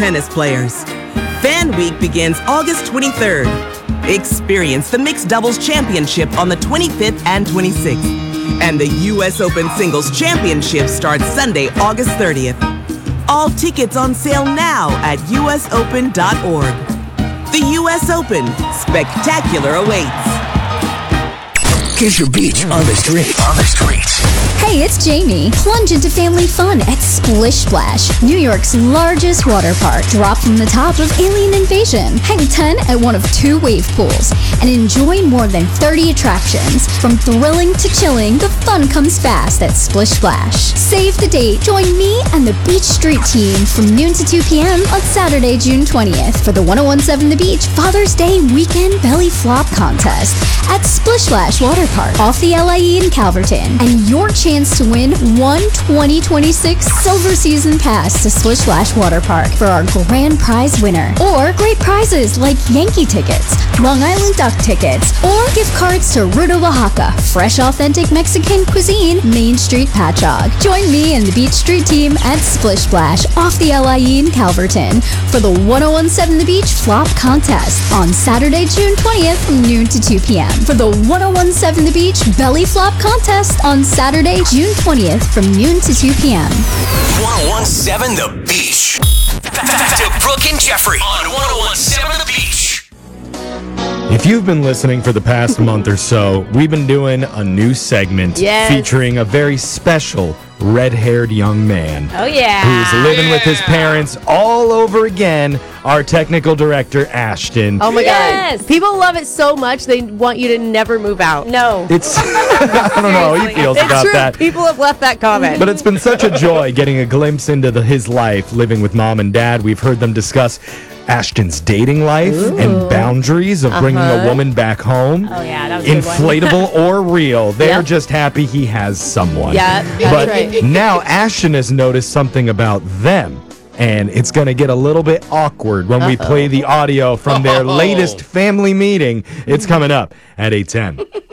tennis players. Fan Week begins August 23rd. Experience the Mixed Doubles Championship on the 25th and 26th. And the U.S. Open Singles Championship starts Sunday, August 30th. All tickets on sale now at usopen.org. The U.S. Open. Spectacular awaits. Here's your beach on the street. Hey, it's Jamie. Plunge into family fun at Splish Splash, New York's largest water park. Drop from the top of Alien Invasion. Hang 10 at one of 2 wave pools. And enjoy more than 30 attractions. From thrilling to chilling, the fun comes fast at Splish Splash. Save the date. Join me and the Beach Street team from noon to 2 p.m. on Saturday, June 20th for the 1017 The Beach Father's Day Weekend Belly Flop Contest at Splish Splash Water Park off the LIE in Calverton. And your chance to win one 2026 Silver Season Pass to Splish Splash Water Park for our grand prize winner. Or great prizes like Yankee tickets, Long Island Duck tickets, or gift cards to Ruta Oaxaca, fresh authentic Mexican cuisine, Main Street Patchogue. Join me and the Beach Street team at Splish Splash off the LIE in Calverton for the 1017 The Beach Flop Contest on Saturday, June 20th from noon to 2 p.m. For the 1017 The Beach Belly Flop Contest on Saturday, June 20th from noon to 2 p.m. 1017 The Beach. To Brooke and Jeffrey on 1017 The Beach. If you've been listening for the past month or so, we've been doing a new segment featuring a very special red-haired young man. Oh, yeah. Who's living with his parents all over again, our technical director, Ashton. Oh, my God. People love it so much, they want you to never move out. No. It's, I don't know how he feels about true. that. People have left that comment. But it's been such a joy getting a glimpse into his life living with mom and dad. We've heard them discuss Ashton's dating life and boundaries of bringing a woman back home. Oh, yeah, that was a good one. Inflatable or real. They're just happy he has someone. Yeah, but right. now Ashton has noticed something about them. And it's going to get a little bit awkward when we play the audio from their latest family meeting. It's coming up at 8:10.